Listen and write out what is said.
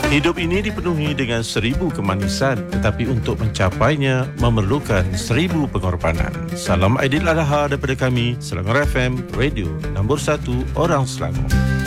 Hidup ini dipenuhi dengan 1000 kemanisan, tetapi untuk mencapainya memerlukan 1000 pengorbanan. Salam Aidil Adha daripada kami, Selangor FM, Radio nombor 1 Orang Selangor.